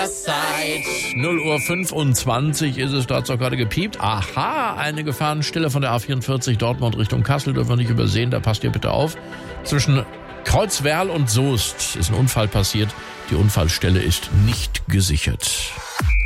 Verkehrszeit. 0:25 ist es, da hat's auch gerade gepiept. Aha, eine Gefahrenstelle von der A44 Dortmund Richtung Kassel dürfen wir nicht übersehen, da passt ihr bitte auf. Zwischen Kreuzwerl und Soest ist ein Unfall passiert. Die Unfallstelle ist nicht gesichert.